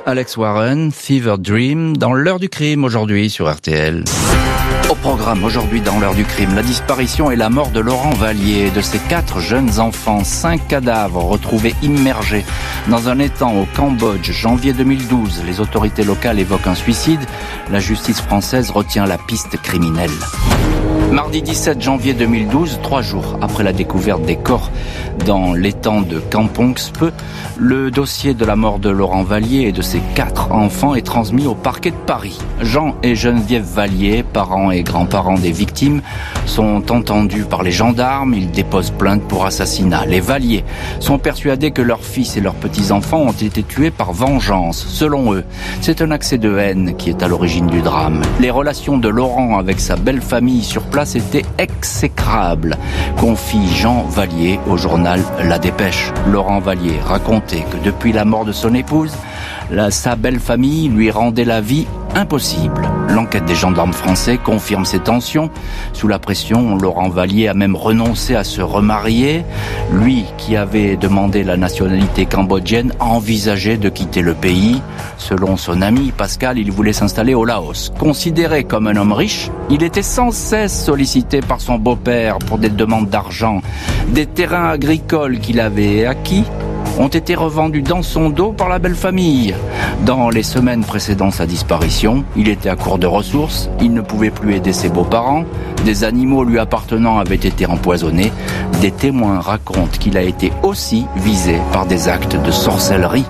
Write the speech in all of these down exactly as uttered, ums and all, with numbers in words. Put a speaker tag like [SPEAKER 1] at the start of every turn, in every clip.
[SPEAKER 1] Alex Warren, Fever Dream, dans l'heure du crime aujourd'hui sur R T L. Au programme aujourd'hui dans l'heure du crime, la disparition et la mort de Laurent Vallier et de ses quatre jeunes enfants. Cinq cadavres retrouvés immergés dans un étang au Cambodge, janvier deux mille douze. Les autorités locales évoquent un suicide. La justice française retient la piste criminelle. Mardi dix-sept janvier deux mille douze, trois jours après la découverte des corps dans l'étang de Kampong Speu, le dossier de la mort de Laurent Vallier et de ses quatre enfants est transmis au parquet de Paris. Jean et Geneviève Vallier, parents et grands-parents des victimes, sont entendus par les gendarmes. Ils déposent plainte pour assassinat. Les Vallier sont persuadés que leurs fils et leurs petits-enfants ont été tués par vengeance. Selon eux, c'est un accès de haine qui est à l'origine du drame. Les relations de Laurent avec sa belle famille sur place étaient exécrables, confie Jean Vallier au journal La Dépêche. Laurent Vallier racontait que depuis la mort de son épouse, la, sa belle famille lui rendait la vie impossible. L'enquête des gendarmes français confirme ces tensions. Sous la pression, Laurent Vallier a même renoncé à se remarier. Lui, qui avait demandé la nationalité cambodgienne, a envisagé de quitter le pays. Selon son ami Pascal, il voulait s'installer au Laos. Considéré comme un homme riche, il était sans cesse sollicité par son beau-père pour des demandes d'argent. Des terrains agricoles qu'il avait acquis ont été revendus dans son dos par la belle famille. Dans les semaines précédant sa disparition, il était à court de ressources, il ne pouvait plus aider ses beaux-parents, des animaux lui appartenant avaient été empoisonnés, des témoins racontent qu'il a été aussi visé par des actes de sorcellerie.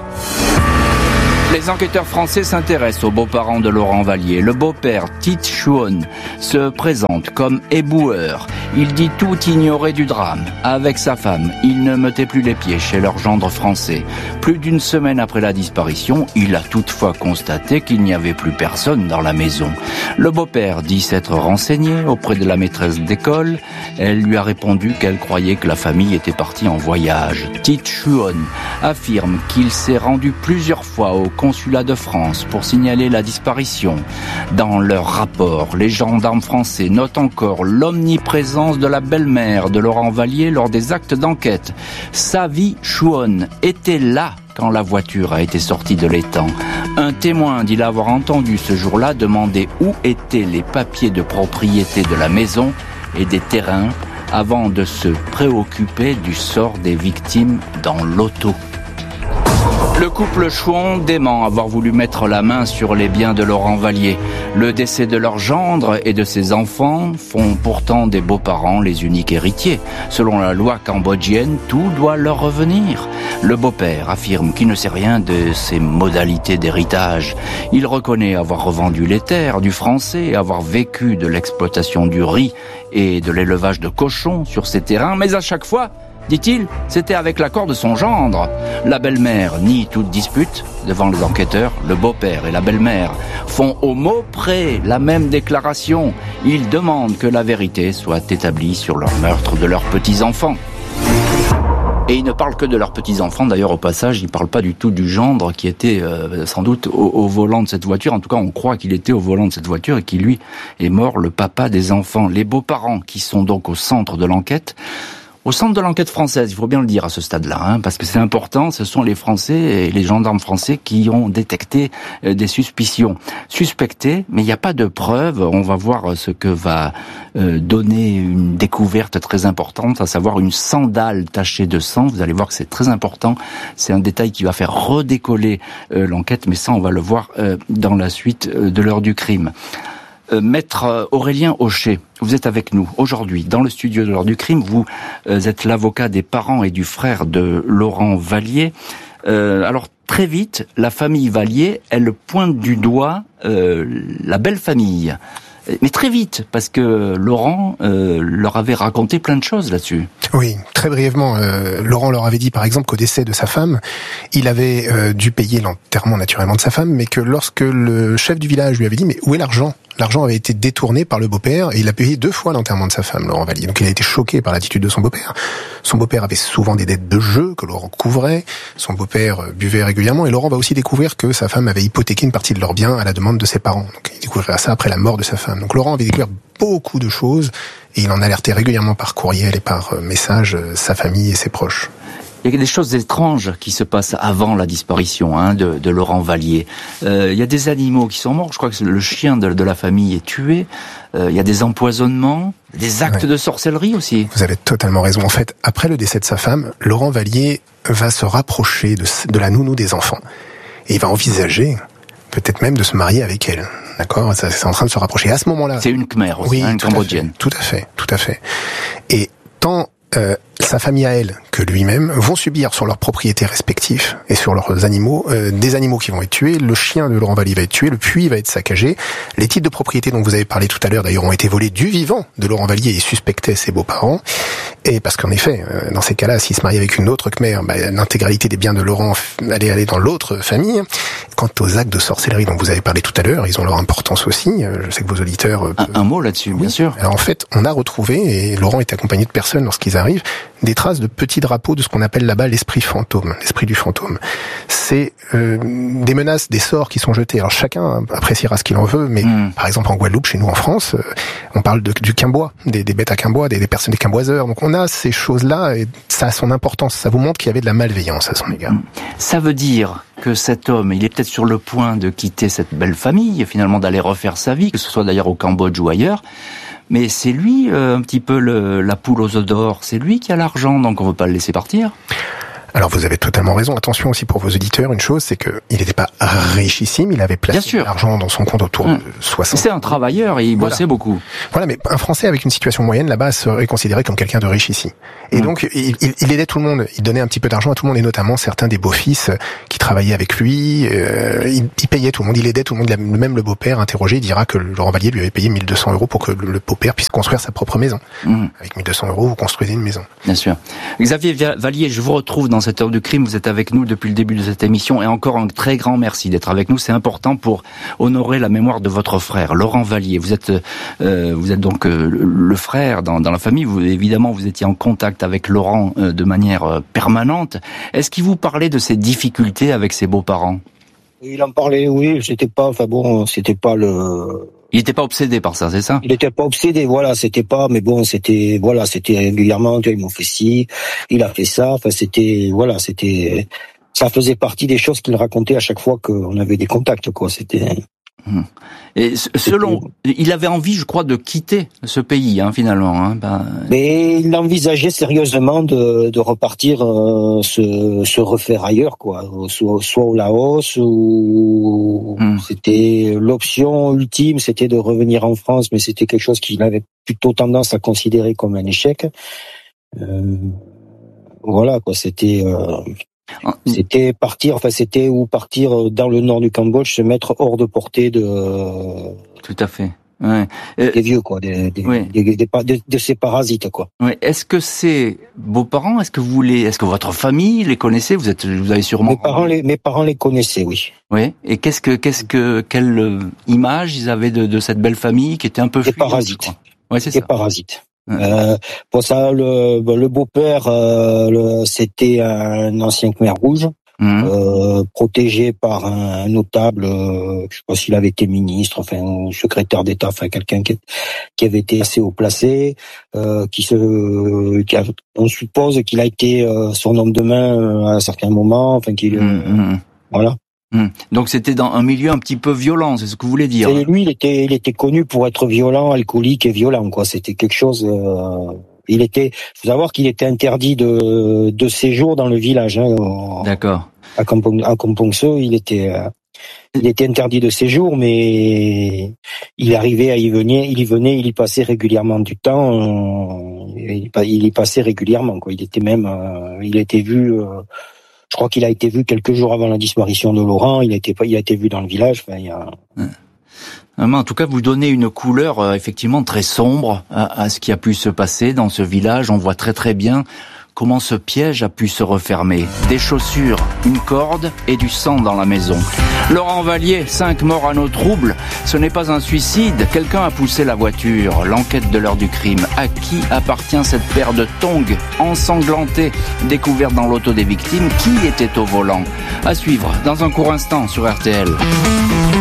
[SPEAKER 1] Les enquêteurs français s'intéressent aux beaux-parents de Laurent Vallier. Le beau-père, Tit Chuon, se présente comme éboueur. Il dit tout ignorer du drame. Avec sa femme, il ne mettait plus les pieds chez leur gendre français. Plus d'une semaine après la disparition, il a toutefois constaté qu'il n'y avait plus personne dans la maison. Le beau-père dit s'être renseigné auprès de la maîtresse d'école. Elle lui a répondu qu'elle croyait que la famille était partie en voyage. Tit Chuon affirme qu'il s'est rendu plusieurs fois au consulat de France pour signaler la disparition. Dans leur rapport, les gendarmes français notent encore l'omniprésence de la belle-mère de Laurent Vallier lors des actes d'enquête. Savi Chuon était là quand la voiture a été sortie de l'étang. Un témoin dit l'avoir entendu ce jour-là demander où étaient les papiers de propriété de la maison et des terrains avant de se préoccuper du sort des victimes dans l'auto. Le couple Chuon dément avoir voulu mettre la main sur les biens de Laurent Vallier. Le décès de leur gendre et de ses enfants font pourtant des beaux-parents les uniques héritiers. Selon la loi cambodgienne, tout doit leur revenir. Le beau-père affirme qu'il ne sait rien de ces modalités d'héritage. Il reconnaît avoir revendu les terres du français et avoir vécu de l'exploitation du riz et de l'élevage de cochons sur ces terrains, mais à chaque fois, dit-il, c'était avec l'accord de son gendre. La belle-mère nie toute dispute. Devant les enquêteurs, le beau-père et la belle-mère font au mot près la même déclaration. Ils demandent que la vérité soit établie sur leur meurtre de leurs petits-enfants. Et ils ne parlent que de leurs petits-enfants. D'ailleurs, au passage, ils ne parlent pas du tout du gendre qui était euh, sans doute au, au volant de cette voiture. En tout cas, on croit qu'il était au volant de cette voiture et qui, lui, est mort, le papa des enfants. Les beaux-parents, qui sont donc au centre de l'enquête, Au centre de l'enquête française, il faut bien le dire à ce stade-là, hein, parce que c'est important, ce sont les Français et les gendarmes français qui ont détecté euh, des suspicions. Suspectés, mais il n'y a pas de preuves. On va voir ce que va euh, donner une découverte très importante, à savoir une sandale tachée de sang. Vous allez voir que c'est très important. C'est un détail qui va faire redécoller euh, l'enquête, mais ça, on va le voir euh, dans la suite euh, de l'heure du crime. Euh, Maître Aurélien Hochet, vous êtes avec nous aujourd'hui dans le studio de l'heure du crime. Vous euh, êtes l'avocat des parents et du frère de Laurent Vallier. Euh, alors très vite, la famille Vallier, elle pointe du doigt euh, la belle famille. Mais très vite, parce que Laurent euh, leur avait raconté plein de choses là-dessus.
[SPEAKER 2] Oui, très brièvement. Euh, Laurent leur avait dit, par exemple, qu'au décès de sa femme, il avait euh, dû payer l'enterrement naturellement de sa femme, mais que lorsque le chef du village lui avait dit « mais où est l'argent ?» L'argent avait été détourné par le beau-père et il a payé deux fois l'enterrement de sa femme, Laurent Vallier. Donc il a été choqué par l'attitude de son beau-père. Son beau-père avait souvent des dettes de jeu que Laurent couvrait. Son beau-père buvait régulièrement et Laurent va aussi découvrir que sa femme avait hypothéqué une partie de leurs biens à la demande de ses parents. Donc il découvrira ça après la mort de sa femme. Donc Laurent avait découvert beaucoup de choses et il en alertait régulièrement par courriel et par message sa famille et ses proches.
[SPEAKER 1] Il y a des choses étranges qui se passent avant la disparition hein, de, de Laurent Vallier. Euh, il y a des animaux qui sont morts. Je crois que le chien de, de la famille est tué. Euh, il y a des empoisonnements, des actes ouais. de sorcellerie aussi.
[SPEAKER 2] Vous avez totalement raison. En fait, après le décès de sa femme, Laurent Vallier va se rapprocher de, de la nounou des enfants. Et il va envisager peut-être même de se marier avec elle. D'accord ? Ça, c'est en train de se rapprocher. Et à ce moment-là...
[SPEAKER 1] C'est une Khmer aussi, oui, hein, une cambodgienne.
[SPEAKER 2] Tout à fait, tout à fait. Et tant... Euh, sa famille à elle que lui-même vont subir sur leurs propriétés respectives et sur leurs animaux euh, des animaux qui vont être tués. Le chien de Laurent Vallier va être tué, le puits va être saccagé. Les titres de propriété dont vous avez parlé tout à l'heure d'ailleurs ont été volés du vivant de Laurent Vallier et suspectaient ses beaux-parents. Et parce qu'en effet, euh, dans ces cas-là, s'il se marie avec une autre Khmer, bah, l'intégralité des biens de Laurent allait aller dans l'autre famille. Quant aux actes de sorcellerie dont vous avez parlé tout à l'heure, ils ont leur importance aussi. Je sais que vos auditeurs... Euh,
[SPEAKER 1] un, un mot là-dessus,
[SPEAKER 2] oui.
[SPEAKER 1] bien sûr.
[SPEAKER 2] Alors, en fait, on a retrouvé, et Laurent est accompagné de personnes lorsqu'ils arrivent, des traces de petits drapeaux de ce qu'on appelle là-bas l'esprit fantôme, l'esprit du fantôme. C'est euh, des menaces, des sorts qui sont jetés. Alors chacun appréciera ce qu'il en veut, mais mmh. par exemple en Guadeloupe, chez nous en France, euh, on parle de, du quimbois, des, des bêtes à quimbois, des, des personnes, des quimboiseurs. Donc on a ces choses-là et ça a son importance. Ça vous montre qu'il y avait de la malveillance à son égard.
[SPEAKER 1] Ça veut dire que cet homme, il est peut-être sur le point de quitter cette belle famille, finalement d'aller refaire sa vie, que ce soit d'ailleurs au Cambodge ou ailleurs. Mais c'est lui, euh, un petit peu le, la poule aux œufs d'or, c'est lui qui a l'argent, donc on ne veut pas le laisser partir.
[SPEAKER 2] Alors vous avez totalement raison. Attention aussi pour vos auditeurs, une chose, c'est que il n'était pas richissime, il avait placé de l'argent dans son compte autour mmh. de soixante.
[SPEAKER 1] C'est un travailleur et il bossait
[SPEAKER 2] voilà.
[SPEAKER 1] beaucoup.
[SPEAKER 2] Voilà, mais un Français avec une situation moyenne là-bas serait considéré comme quelqu'un de riche ici. Et mmh. donc il, il, il aidait tout le monde, il donnait un petit peu d'argent à tout le monde, et notamment certains des beaux-fils qui travaillaient avec lui. Euh, il, il payait tout le monde, il aidait tout le monde. Même le beau-père interrogé dira que Laurent Vallier lui avait payé mille deux cents euros pour que le beau-père puisse construire sa propre maison. Mmh. Avec mille deux cents euros, vous construisez une maison.
[SPEAKER 1] Bien sûr. Xavier Vallier, je vous retrouve dans cette heure du crime. Vous êtes avec nous depuis le début de cette émission et encore un très grand merci d'être avec nous. C'est important pour honorer la mémoire de votre frère, Laurent Vallier. Vous êtes, euh, vous êtes donc euh, le frère dans, dans la famille. Vous, évidemment, vous étiez en contact avec Laurent euh, de manière euh, permanente. Est-ce qu'il vous parlait de ses difficultés avec ses beaux-parents ?
[SPEAKER 3] Il en parlait, oui. C'était pas, enfin bon, c'était pas le...
[SPEAKER 1] Il n'était pas obsédé par ça, c'est ça?
[SPEAKER 3] Il n'était pas obsédé, voilà, c'était pas, mais bon, c'était, voilà, c'était régulièrement, tu vois, ils m'ont fait ci, il a fait ça, enfin, c'était, voilà, c'était, ça faisait partie des choses qu'il racontait à chaque fois qu'on avait des contacts, quoi, c'était...
[SPEAKER 1] Et selon, il avait envie, je crois, de quitter ce pays, hein, finalement. Hein, ben...
[SPEAKER 3] Mais il envisageait sérieusement de, de repartir, euh, se, se refaire ailleurs, quoi. Soit, soit au Laos, ou hum. c'était l'option ultime, c'était de revenir en France, mais c'était quelque chose qu'il avait plutôt tendance à considérer comme un échec. Euh, voilà, quoi. C'était. Euh... C'était partir, enfin c'était ou partir dans le nord du Cambodge, se mettre hors de portée de.
[SPEAKER 1] Tout à fait. Ouais. Euh,
[SPEAKER 3] des vieux quoi, des, des,
[SPEAKER 1] oui.
[SPEAKER 3] des, des, des, des, de ces parasites quoi.
[SPEAKER 1] Ouais. Est-ce que c'est vos parents? Est-ce que vous les, est-ce que votre famille les connaissait? Vous êtes, vous avez sûrement.
[SPEAKER 3] Mes parents les, mes parents les connaissaient, oui.
[SPEAKER 1] Oui. Et qu'est-ce que, qu'est-ce que, quelle image ils avaient de, de cette belle famille qui était un peu.
[SPEAKER 3] Des parasites.
[SPEAKER 1] Ouais, c'est
[SPEAKER 3] des
[SPEAKER 1] ça.
[SPEAKER 3] parasites. Euh, pour ça, le, le beau-père, euh, le, c'était un ancien Khmer rouge, mmh. euh, protégé par un notable, euh, je sais pas s'il avait été ministre, enfin, ou secrétaire d'État, enfin, quelqu'un qui, qui avait été assez haut placé, euh, qui se, qui a, on suppose qu'il a été euh, son homme de main à un certain moment, enfin, qu'il, mmh. euh, voilà.
[SPEAKER 1] Hum. Donc c'était dans un milieu un petit peu violent, c'est ce que vous voulez dire.
[SPEAKER 3] Et lui, il était, il était connu pour être violent, alcoolique et violent, quoi. C'était quelque chose. Euh, il était. Faut savoir qu'il était interdit de de séjour dans le village. Hein,
[SPEAKER 1] D'accord.
[SPEAKER 3] À Kampong, à Kampong So, il était. Euh, il était interdit de séjour, mais il arrivait à y venir. Il y venait, il y passait régulièrement du temps. Euh, il, il y passait régulièrement, quoi. Il était même. Euh, il était vu. Euh, Je crois qu'il a été vu quelques jours avant la disparition de Laurent. Il a été, il a été vu dans le village. Enfin, il y a...
[SPEAKER 1] En tout cas, vous donnez une couleur euh, effectivement très sombre à, à ce qui a pu se passer dans ce village. On voit très très bien comment ce piège a pu se refermer. Des chaussures, une corde et du sang dans la maison. Laurent Vallier, cinq morts à nos troubles. Ce n'est pas un suicide. Quelqu'un a poussé la voiture. L'enquête de l'heure du crime. À qui appartient cette paire de tongs ensanglantée découverte dans l'auto des victimes? Qui était au volant? À suivre dans un court instant sur R T L.